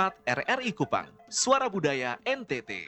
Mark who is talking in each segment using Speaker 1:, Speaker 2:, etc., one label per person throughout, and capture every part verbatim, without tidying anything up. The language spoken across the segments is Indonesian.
Speaker 1: empat R R I Kupang, Suara Budaya N T T.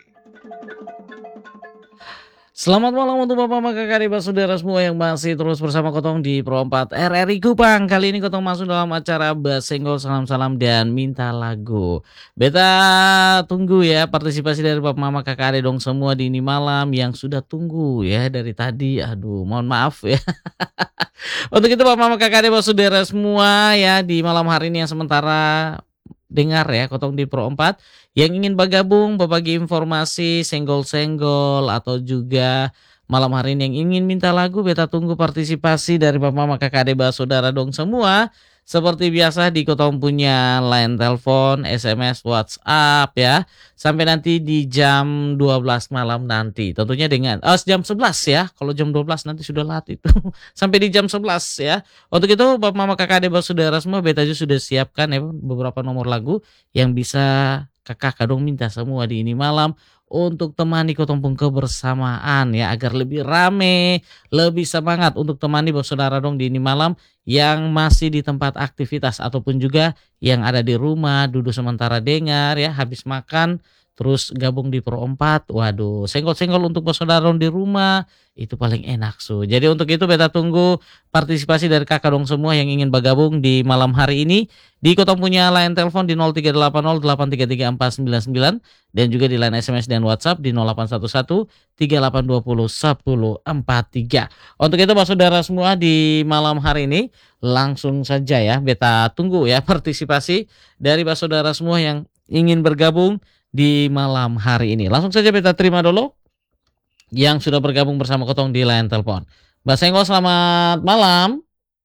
Speaker 2: Selamat malam untuk Bapak Maka Kakak saudara semua yang masih terus bersama Kotong di Pro empat R R I Kupang. Kali ini Kotong masuk dalam acara Basenggol Salam-Salam dan Minta Lagu. Beta tunggu ya partisipasi dari Bapak Mama Kakak Ade dong semua di ini malam yang sudah tunggu ya dari tadi. Aduh mohon maaf ya. Untuk itu Bapak Mama Kakak Ade saudara semua ya di malam hari ini yang sementara dengar ya Kotong di Pro empat yang ingin bergabung berbagi informasi senggol-senggol atau juga malam hari ini yang ingin minta lagu, beta tunggu partisipasi dari Bapak Mama Kakak Ade saudara dong semua. Seperti biasa di Kotong punya line telepon, S M S, WhatsApp ya. Sampai nanti di jam dua belas malam nanti. Tentunya dengan oh, jam sebelas ya. Kalau jam dua belas nanti sudah lat itu. Sampai di jam sebelas ya. Untuk itu Bapak Mama Kakak Ade saudara semua beta juga sudah siapkan ya beberapa nomor lagu yang bisa kakak dong minta semua di ini malam untuk temani Kotong pun kebersamaan ya agar lebih rame, lebih semangat untuk temani saudara dong di ini malam yang masih di tempat aktivitas ataupun juga yang ada di rumah duduk sementara dengar ya habis makan terus gabung di Pro empat. Waduh, senggol-senggol untuk saudara dong di rumah itu paling enak su. Jadi untuk itu beta tunggu partisipasi dari kakak dong semua yang ingin bergabung di malam hari ini. Di Kotong punya line telepon di nol tiga delapan nol delapan tiga tiga empat sembilan sembilan dan juga di line S M S dan WhatsApp di nol delapan satu satu tiga delapan dua nol satu empat tiga. Untuk itu Pak saudara semua di malam hari ini langsung saja ya beta tunggu ya partisipasi dari Pak saudara semua yang ingin bergabung di malam hari ini. Langsung saja beta terima dulu yang sudah bergabung bersama Kotong di line telepon. Mbak Senggol selamat malam.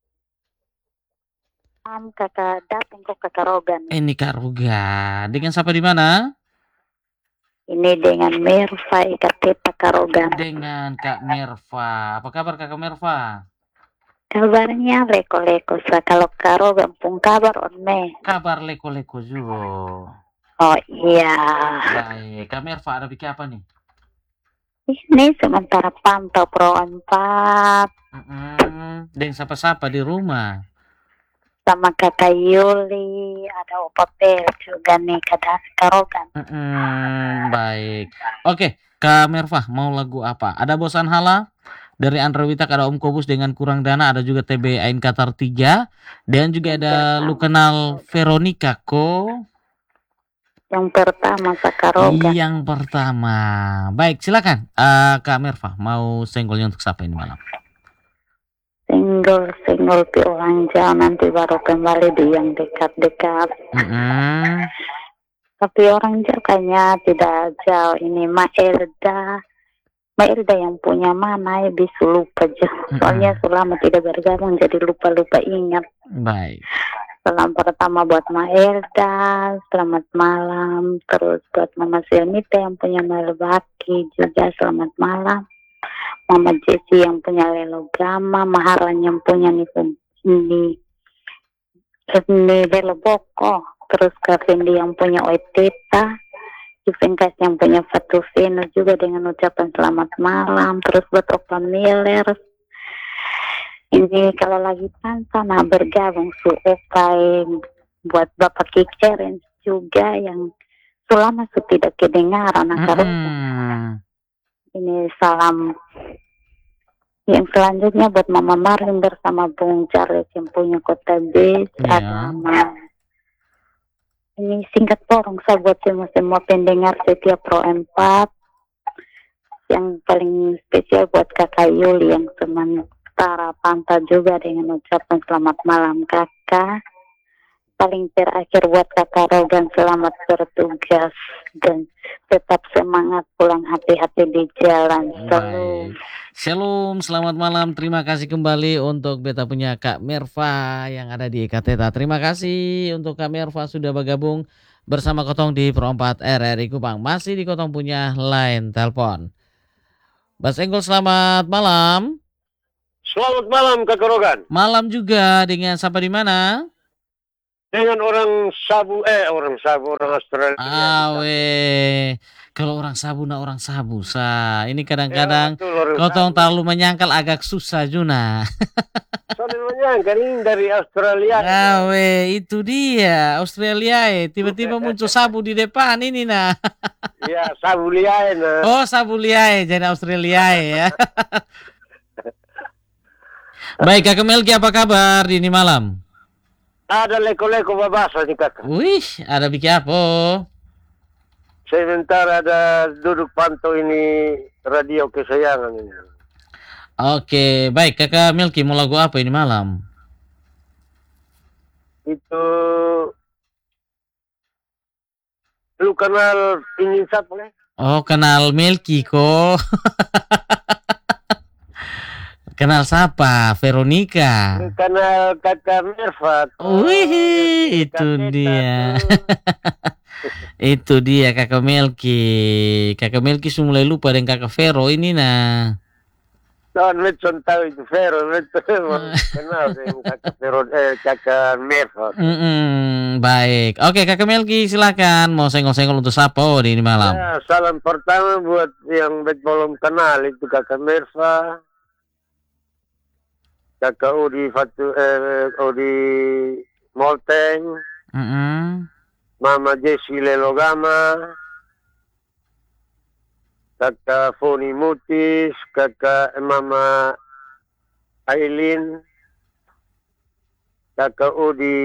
Speaker 3: Malam kakak datang kok kakak Rogan.
Speaker 2: Ini Kak Roga. Dengan siapa di mana?
Speaker 3: Ini dengan Merva Ikateta Kak Rogan.
Speaker 2: Dengan Kak Merva. Apa kabar Kak Merva?
Speaker 3: Kabarnya leko-leko sa kalau Kak Rogan pun kabar on me.
Speaker 2: Kabar leko-leko juga.
Speaker 3: Oh iya.
Speaker 2: Baik, Kak Merva ada bikin apa nih?
Speaker 3: Ini sementara pantau Pro empat.
Speaker 2: Mm-mm. Dan siapa-siapa di rumah?
Speaker 3: Sama kakak Yuli, ada Opa Pel juga nih Kak Rogan.
Speaker 2: Mm-mm. Baik. Oke, Kak Merva mau lagu apa? Ada Bosan Hala dari Andra Witak, ada Om Kobus dengan Kurang Dana, ada juga T B Ain Qatar tiga dan juga ada Lu Kenal Veronica ko.
Speaker 3: Yang pertama Kak Rogan.
Speaker 2: Yang pertama. Baik, silakan. Uh, Kak Merva mau senggolnya untuk siapa ini malam?
Speaker 3: Single-single di orang jauh nanti baru kembali di yang dekat-dekat.
Speaker 2: Mm-hmm.
Speaker 3: Tapi orang jauh kayaknya tidak jauh. Ini Maelda. Maelda yang punya mana ya bisa lupa jauh. Mm-hmm. Soalnya selama tidak bergabung jadi lupa-lupa ingat.
Speaker 2: Baik.
Speaker 3: Salam pertama buat Maelda. Selamat malam. Terus buat Mama Silmita yang punya Melbaki juga selamat malam. Mama Jessie yang punya Lelogama, Maharan yang punya nih ini ini Leloboko, terus Kak Fendi yang punya Oeteta, Juventus yang punya Fatufino juga dengan ucapan selamat malam, terus buat Opa Miller. Ini kalau lagi tanpa nah bergabung su Opai buat Bapak Kikeren juga yang selama su tidak kedengaran anak mm-hmm. Ini salam yang selanjutnya buat Mama Marlin bersama Bung Charles yang punya Kota B.
Speaker 2: Yeah.
Speaker 3: Ada Mama. Ini singkat porong saya buat semua-semua pendengar setiap Pro empat. Yang paling spesial buat Kakak Yuli yang sementara pantau juga dengan ucapan selamat malam Kakak. Paling terakhir buat Kakak Rogan selamat bertugas dan tetap semangat pulang hati-hati di jalan. Shalom.
Speaker 2: Shalom, selamat malam. Terima kasih kembali untuk beta punya Kak Merva yang ada di Ikateta. Terima kasih untuk Kak Merva sudah bergabung bersama Kotong di Pro empat R R I Kupang. Masih di Kotong punya line telepon. Bas Enggol selamat malam.
Speaker 4: Selamat malam Kakak Rogan.
Speaker 2: Malam juga dengan siapa di mana?
Speaker 4: Dengan orang Sabu, eh orang Sabu, orang Australia.
Speaker 2: Awe, kalau orang Sabu na orang Sabu sa. Ini kadang-kadang ya, Kotong terlalu menyangkal agak susah Juna.
Speaker 4: Soalnya bayangkan ini dari Australia.
Speaker 2: Awe, itu dia Australia. eh. Tiba-tiba muncul sabu di depan ini nah.
Speaker 4: Ya, sabu liain. Nah.
Speaker 2: Oh, sabu liai jadi Australia ya. Baik, Kakak Melki apa kabar di ini malam?
Speaker 4: Ada leko-leko babasa nih kakak.
Speaker 2: Wih, ada bikin apa?
Speaker 4: Sebentar ada duduk pantau ini radio kesayangan ini.
Speaker 2: Oke, baik Kakak Melki mau lagu apa ini malam?
Speaker 4: Itu lu kenal ini siapa nih?
Speaker 2: Oh, kenal Melki kok. Kenal siapa? Veronica.
Speaker 4: Lu kenal kakak Merva.
Speaker 2: Wih, itu dia. Itu dia Kakak Melki. Kakak Melki sudah mulai lupa dengan Kakak Vero ini nah.
Speaker 4: Tahun Metson tahu itu Vero, Metson kenal dengan kakak Vero, eh kakak Merva.
Speaker 2: Mm-mm, baik. Oke Kakak Melki silakan mau senggol-senggol untuk siapa di ini malam?
Speaker 4: Ya, salam pertama buat yang belum kenal itu kakak Merva, kakak Udi Fatu, eh, Udi Molteng,
Speaker 2: Mm-mm.
Speaker 4: Mama Jessie Lelogama, kakak Foni Mutis, kakak Mama Aileen, kakak Udi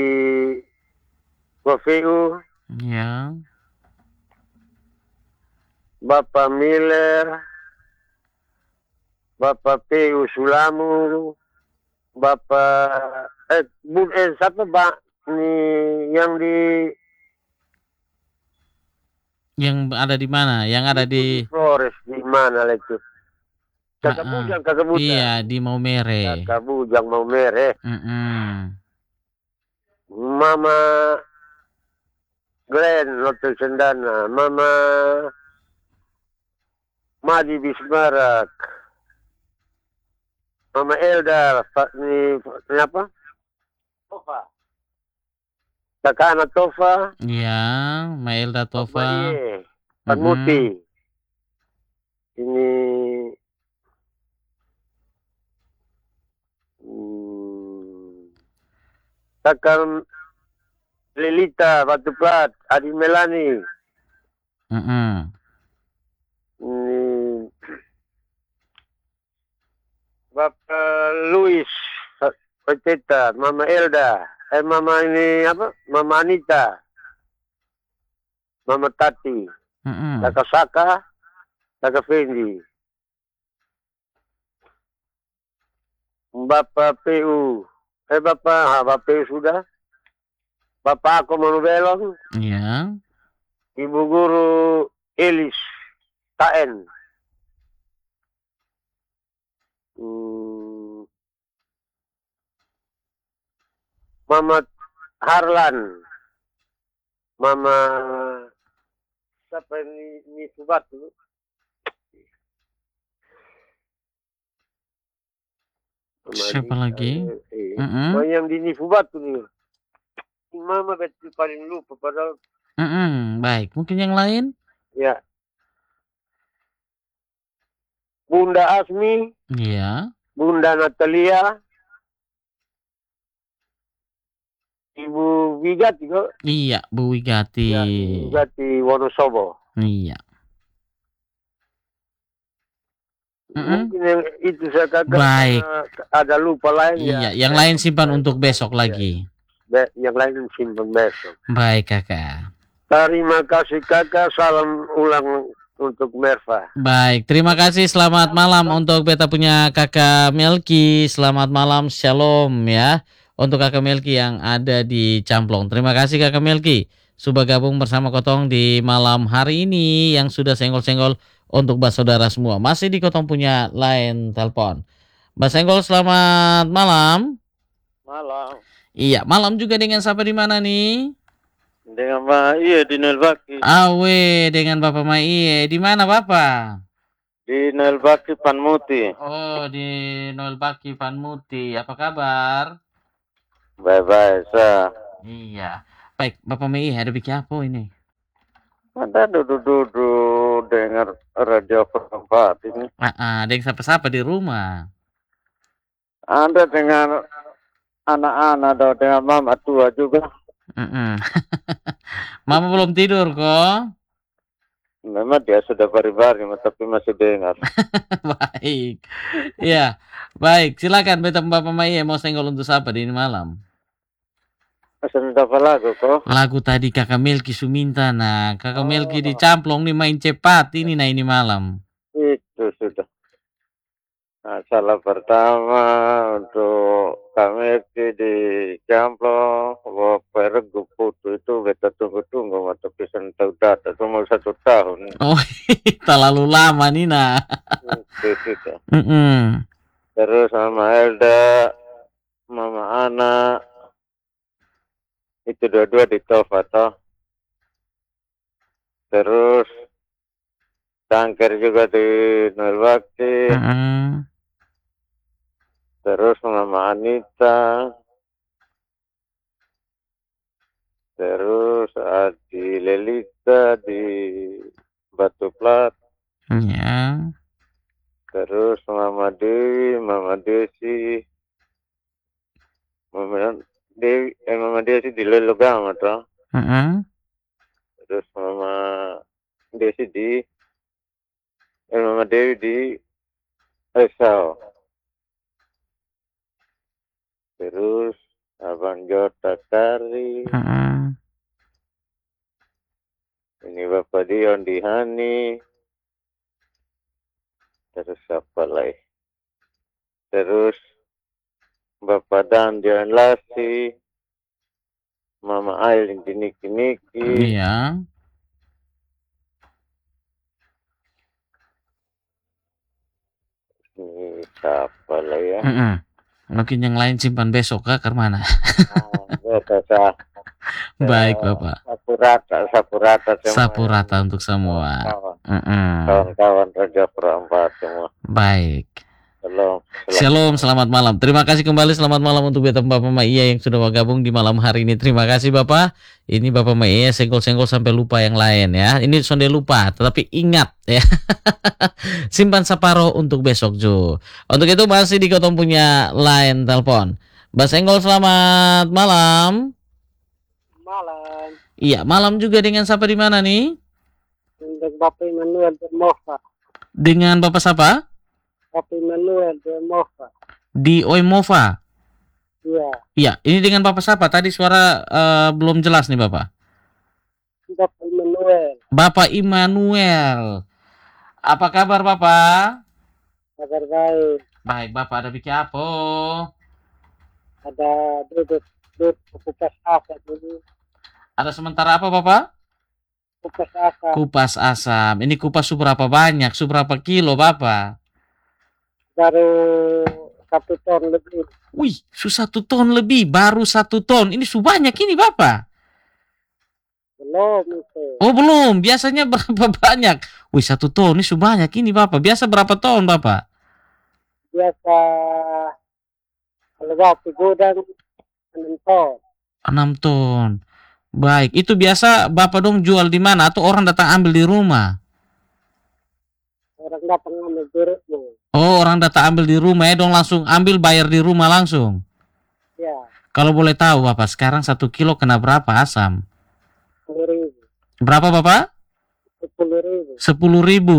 Speaker 4: Kofeu,
Speaker 2: Ya.
Speaker 4: Bapak Miller, Bapak P U Sulamu, Bapak eh, bu, eh siapa Pak nih yang di
Speaker 2: Yang ada di mana? Yang ada di
Speaker 4: Flores di mana lah itu? Kakak
Speaker 2: Ah, ah.
Speaker 4: Bujang, kakak Bujang.
Speaker 2: Iya, di Maumere.
Speaker 4: Kakak Bujang mau mereh.
Speaker 2: Mm-mm.
Speaker 4: Mama Glenn Hotel Sendana, Mama Madi Bismarak, Mama Elda, Pak ni ni apa? Tofa. Kakak anak Tofa,
Speaker 2: Iya, Maelda
Speaker 4: Tofa,
Speaker 2: Tova.
Speaker 4: iya, Pak Muti. Ini hmm, Kakak Lelita Batu Plat, Adi Melani.
Speaker 2: Mm-mm.
Speaker 4: Ini Bapak Luis Peteta, Mama Elda, eh Mama ini apa? Mama Anita, Mama Tati,
Speaker 2: Mm-mm.
Speaker 4: Kakak Saka, Kakak Fendi, Bapak P U, eh Bapak, ha, Bapak P U sudah, Bapak aku Manubelong,
Speaker 2: Iya.
Speaker 4: Ibu Guru Elis, K N. Hmm, Mama Harlan, Mama siapa ini ini Subatu? Mama
Speaker 2: Siapa
Speaker 4: Adita,
Speaker 2: lagi?
Speaker 4: eh,
Speaker 2: Mm-mm.
Speaker 4: oh, yang di Nifubatu nih. Mama betul paling lupa padahal
Speaker 2: Mm-mm. Baik, mungkin yang lain?
Speaker 4: ya. Bunda Asmi,
Speaker 2: Iya.
Speaker 4: Bunda Natalia, Ibu Wigati kok.
Speaker 2: Iya, Bu Wigati.
Speaker 4: Ya, Ibu Wigati Wonosobo.
Speaker 2: Iya. Mm-mm.
Speaker 4: Mungkin yang itu saya katakan
Speaker 2: Baik.
Speaker 4: ada lupa lain
Speaker 2: Iya,
Speaker 4: ya.
Speaker 2: yang lain simpan untuk besok lagi.
Speaker 4: Be- yang lain simpan besok.
Speaker 2: Baik, Kakak.
Speaker 4: Terima kasih kakak, salam ulang untuk Merva.
Speaker 2: Baik, terima kasih. Selamat malam untuk beta punya Kakak Melki. Selamat malam, shalom ya. Untuk Kakak Melki yang ada di Camplong. Terima kasih Kakak Melki sudah gabung bersama Kotong di malam hari ini yang sudah senggol-senggol untuk Mbak saudara semua. Masih di Kotong punya line telepon. Mbak Senggol, selamat malam.
Speaker 4: Malam.
Speaker 2: Iya, malam juga dengan siapa di mana nih?
Speaker 4: Dengan Mbak Iya di Nelbaki.
Speaker 2: Awe, dengan Bapak Maiye. Di mana Bapak?
Speaker 4: Di Nelbaki Panmuti.
Speaker 2: Oh, di Noel Baki Vanmuti. Apa kabar?
Speaker 4: Bye-bye, sa.
Speaker 2: Iya. Baik, Bapak Maiye ada bikin apa ini?
Speaker 4: Ada duduk-duduk dengar radio perempat ini.
Speaker 2: Ah, ah, ada yang sapa-sapa di rumah.
Speaker 4: Anda dengar anak-anak do, dengan mama tua juga.
Speaker 2: Mm-mm. Mama belum tidur kok.
Speaker 4: Memang dia sudah bari-bari, tapi masih dengar.
Speaker 2: Baik. Ya, baik. Silakan beta Bapak Maya mau senggol untuk siapa di ini malam?
Speaker 4: Pesan apa lagu kok?
Speaker 2: Lagu tadi Kakak Melki Suminta. Nah, Kakak Melki
Speaker 4: Oh,
Speaker 2: dicamplong nih main cepat ini nah ini malam.
Speaker 4: itu sudah. Nah, salah pertama untuk kami di Camplong, bahwa peregu putu itu beta tunggu-tunggu, mata pisan tahu data, cuma satu tahun.
Speaker 2: Oh, terlalu lama nih nah.
Speaker 4: Itu sudah.
Speaker 2: Mm-mm.
Speaker 4: Terus sama Elda, Mama Ana, itu dua-dua di Tova toh. Terus Tangker juga di Nur Bakti.
Speaker 2: Mm-mm.
Speaker 4: Terus Mama Anita. Terus Adi Lelita di Batu Plat.
Speaker 2: Ya.
Speaker 4: Terus Mama Dewi, Mama Desi. Mama Dewi, eh Mama Desi di Lelogama toh.
Speaker 2: Mm-mm.
Speaker 4: Terus Mama Desi di eh Mama Dewi di Esau. Terus Abang Jota Kari.
Speaker 2: Mm-mm.
Speaker 4: Ini Bapak Dion di Hani. Terus siapa lagi? Terus Bapak Dan Dion Lasi. Mama Ailin di Niki Niki.
Speaker 2: Iya.
Speaker 4: Ini siapa lagi ya?
Speaker 2: Mm-mm. Mungkin yang lain simpan besok kah ke mana?
Speaker 4: Ah, biasa.
Speaker 2: Baik Bapak.
Speaker 4: Sapu rata, sapu rata semua.
Speaker 2: Sapu rata untuk semua.
Speaker 4: Kawan-kawan.
Speaker 2: Mm-mm.
Speaker 4: Kawan-kawan Raja Perempat semua.
Speaker 2: Baik.
Speaker 4: Shalom.
Speaker 2: Shalom, selamat malam. Terima kasih kembali, selamat malam untuk Beta Bapak Maia yang sudah bergabung di malam hari ini. Terima kasih Bapak. Ini Bapak Maia senggol-senggol sampai lupa yang lain ya. Ini sonde lupa, tetapi ingat ya. Simpan separuh untuk besok Jo. Untuk itu masih di Kotong punya line telepon. Mbak Senggol selamat malam.
Speaker 5: Malam.
Speaker 2: Iya, malam juga dengan siapa di mana nih?
Speaker 5: Dengan Bapak Immanuel de Mova.
Speaker 2: Dengan Bapak siapa?
Speaker 5: Bapak Immanuel de Mova.
Speaker 2: Di Oimova.
Speaker 5: Iya.
Speaker 2: Iya, ini dengan Bapak siapa? Tadi suara eh, belum jelas nih Bapak.
Speaker 5: Bapak Immanuel.
Speaker 2: Bapak Immanuel. Apa kabar Bapak?
Speaker 5: Kabar baik.
Speaker 2: Baik, Bapak ada bikin apa?
Speaker 5: Ada duduk duduk kupas asap dulu.
Speaker 2: Ada sementara apa Bapak?
Speaker 5: Kupas asap
Speaker 2: Kupas asam. Ini kupas seberapa banyak? Seberapa kilo Bapak?
Speaker 5: baru satu ton lebih.
Speaker 2: Wih, su satu ton lebih. Baru satu ton. Ini su banyak ini Bapak.
Speaker 5: Belum itu.
Speaker 2: Oh belum. Biasanya berapa banyak? Wih, satu ton. Ini su banyak ini Bapak. Biasa berapa ton Bapak?
Speaker 5: Biasa kalau waktu gudang enam ton.
Speaker 2: enam ton. Baik. Itu biasa Bapak dong jual di mana? Atau orang datang ambil di rumah?
Speaker 5: Orang datang ambil jeruknya.
Speaker 2: Oh, orang datang ambil di rumah ya dong langsung ambil bayar di rumah langsung.
Speaker 5: Ya.
Speaker 2: Kalau boleh tahu Bapak, sekarang satu kilo kena berapa asam?
Speaker 5: Sepuluh ribu.
Speaker 2: Berapa Bapak?
Speaker 5: Sepuluh ribu.
Speaker 2: Sepuluh ribu.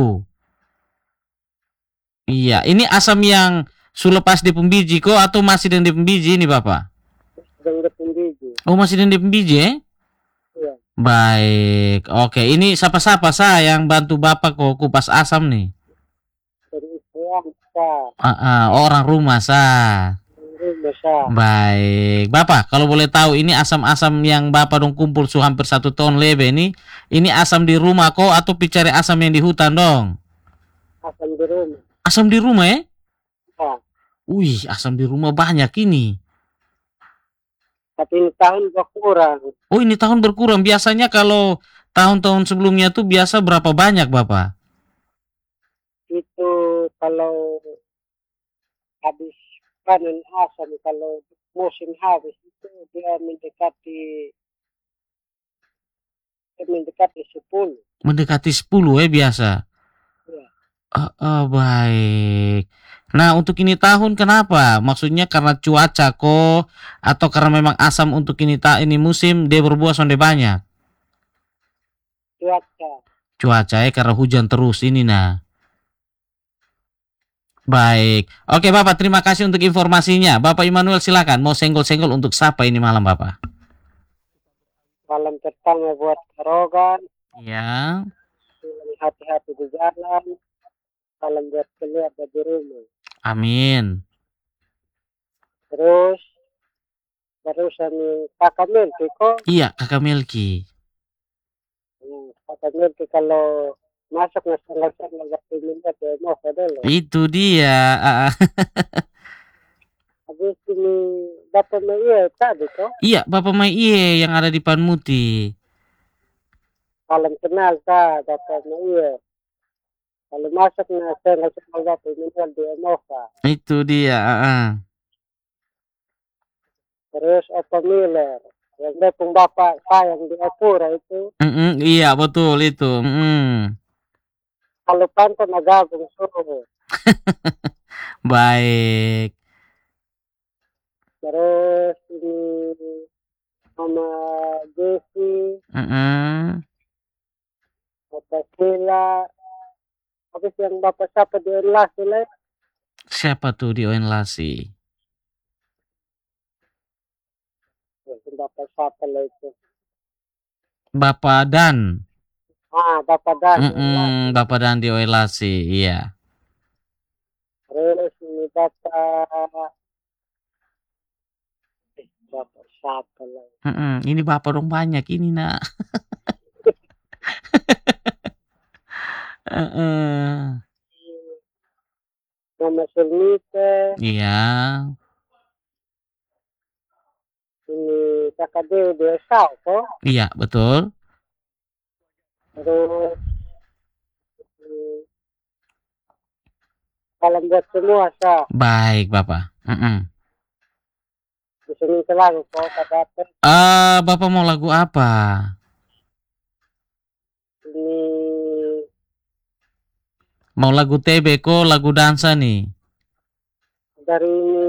Speaker 2: Iya, ini asam yang sudah lepas di pembiji kok atau masih di pembiji ini Bapak?
Speaker 5: Sedang depan biji.
Speaker 2: Oh, masih di pembiji eh?
Speaker 5: Iya.
Speaker 2: Baik, oke. Ini siapa-siapa saya yang bantu Bapak kok kupas asam nih?
Speaker 5: Dari Islam besar.
Speaker 2: Ah, ah, orang rumah saya.
Speaker 5: Rumah besar.
Speaker 2: Baik, Bapak, kalau boleh tahu ini asam-asam yang Bapak dong kumpul su hampir satu ton lebih ini, ini asam di rumah kok atau picari asam yang di hutan dong?
Speaker 5: Asam di rumah.
Speaker 2: Asam di rumah eh?
Speaker 5: Ya.
Speaker 2: Wih, asam di rumah banyak ini.
Speaker 5: Tapi ini tahun berkurang.
Speaker 2: Oh, ini tahun berkurang. Biasanya kalau tahun-tahun sebelumnya tuh biasa berapa banyak, Bapak?
Speaker 5: Itu kalau habis panen asam, kalau musim habis itu dia mendekati dia mendekati sepuluh.
Speaker 2: Mendekati sepuluh eh biasa.
Speaker 5: Ya.
Speaker 2: Ah, ah, baik. Nah, untuk ini tahun kenapa? Maksudnya karena cuaca kok atau karena memang asam untuk ini ta ini musim dia berbuah sonde banyak?
Speaker 5: cuaca.
Speaker 2: Cuaca ya karena hujan terus ini nah. Baik. Oke, Bapak, terima kasih untuk informasinya. Bapak Immanuel silakan mau senggol-senggol untuk siapa ini malam, Bapak?
Speaker 5: Malam pertama buat Karogan,
Speaker 2: Ya.
Speaker 5: hati-hati di jalan. Salam buat keluarga di rumah.
Speaker 2: Amin.
Speaker 5: Terus barusan yang kakak Melki kok.
Speaker 2: Iya, Kakak Melki.
Speaker 5: Hmm, kakak Melki kalau masuk nggak setengah-setengah waktu minta ke Nova dulu.
Speaker 2: Itu dia. Ah, ah.
Speaker 5: Habis ini dapat iya tadi kok.
Speaker 2: Iya, Bapak Mai Iye yang ada di Panmuti.
Speaker 5: Salam kenal kak dapat iya. Kalau masuk nggak setengah-setengah waktu minta di Nova.
Speaker 2: Itu dia. Ah, ah.
Speaker 5: Terus Opa Miller. Yang dukung bapak sayang di Apura itu.
Speaker 2: Mm-mm, iya, betul itu. Mm-mm.
Speaker 5: Kalau pantai nagabung suruh.
Speaker 2: Baik.
Speaker 5: Terus ini Mama Jesse,
Speaker 2: Mm-mm.
Speaker 5: Bapak Sila, habis yang Bapak siapa di Enlas itu,
Speaker 2: Siapa tuh di Oenlasi?
Speaker 5: yang Bapak siapa lah itu.
Speaker 2: Bapak Dan.
Speaker 5: Ah, Bapak Dan.
Speaker 2: Mm-mm, Bapak Dan di Oenlasi, iya.
Speaker 5: Terus ini Bapak, eh, Bapak siapa lah.
Speaker 2: Mm-mm, ini Bapak dong banyak ini nak. Uh-uh.
Speaker 5: Mama Sulmite,
Speaker 2: Iya.
Speaker 5: ini Kakak Dewi di Esau kok.
Speaker 2: Iya, betul.
Speaker 5: Terus ini, salam buat semua sah.
Speaker 2: Baik, Bapak. Mm-mm.
Speaker 5: Di sini selalu kok Kak
Speaker 2: Ah, Bapak mau lagu apa?
Speaker 5: Ini
Speaker 2: Mau lagu T B kok lagu dansa nih?
Speaker 5: dari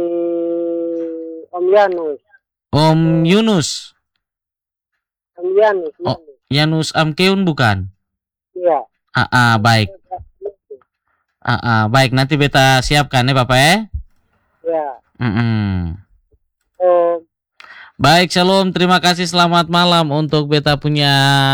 Speaker 5: Om Yanus.
Speaker 2: Om Yunus.
Speaker 5: Om Yanus.
Speaker 2: Oh,
Speaker 5: Yanus.
Speaker 2: Yanus Amkeun bukan?
Speaker 5: Iya.
Speaker 2: Ah, ah, baik. Ah, ah, baik. Nanti beta siapkan ya, Bapak ya.
Speaker 5: Ya.
Speaker 2: Mm-mm.
Speaker 5: Oh,
Speaker 2: Baik, Shalom. Terima kasih. Selamat malam untuk beta punya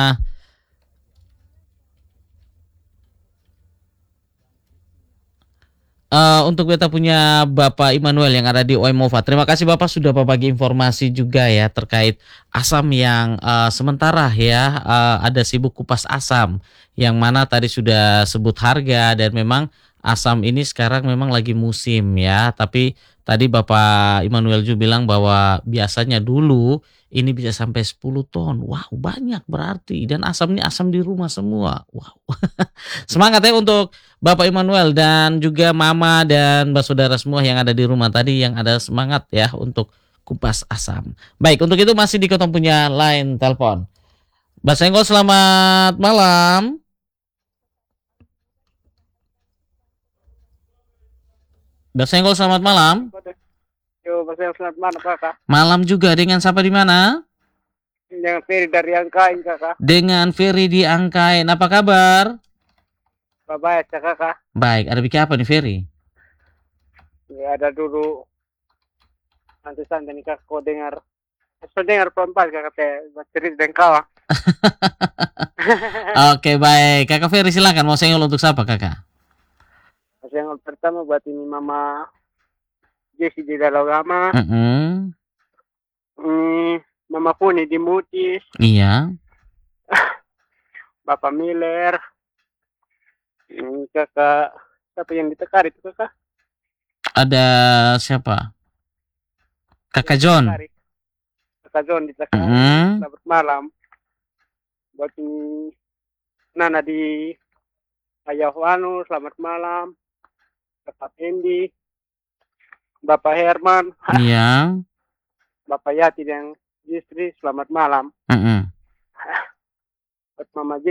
Speaker 2: Uh, untuk beta punya Bapak Immanuel yang ada di Oemova. Terima kasih Bapak sudah berbagi informasi juga ya terkait asam yang uh, sementara ya uh, ada sibuk kupas asam yang mana tadi sudah sebut harga dan memang asam ini sekarang memang lagi musim ya. Tapi tadi Bapak Immanuel juga bilang bahwa biasanya dulu ini bisa sampai sepuluh ton. Wow, banyak berarti. Dan asam ini asam di rumah semua. Wow. Semangat ya untuk Bapak Immanuel dan juga Mama dan Mbak saudara semua yang ada di rumah tadi yang ada semangat ya untuk kupas asam. Baik, untuk itu masih di Kotong punya line telepon. Mbak Senggol selamat malam. Mbak Senggol selamat malam.
Speaker 5: yo, Mas selamat malam kakak.
Speaker 2: Malam juga dengan siapa di mana?
Speaker 5: Dengan Ferry dari Angkain kakak.
Speaker 2: Dengan Ferry di Angkain. Apa kabar?
Speaker 5: Bye-bye kakak.
Speaker 2: Baik, ada bikin apa nih Ferry?
Speaker 5: Ya, ada dulu. Nanti santai nih kakak kau dengar. Saya dengar perempat kakak teh. Cerita dengan kawan.
Speaker 2: Oke, baik. Kakak Ferry silakan mau senggol untuk siapa kakak?
Speaker 5: Mas yang pertama buat ini Mama Jesse di Dalogama.
Speaker 2: Mm-mm.
Speaker 5: Hmm, Mama Puni di Mutis.
Speaker 2: Iya.
Speaker 5: Bapak Miller. Hmm, kakak siapa yang ditekar itu kakak?
Speaker 2: Ada siapa? Kakak John.
Speaker 5: Kakak John ditekar.
Speaker 2: Mm-hmm.
Speaker 5: Selamat malam. Buat ini Nana di Ayahwanu, selamat malam. Bapak Andy, Bapak Herman,
Speaker 2: Iya.
Speaker 5: Bapak Yati dan istri, selamat malam.
Speaker 2: Mm-mm.
Speaker 5: Buat Mama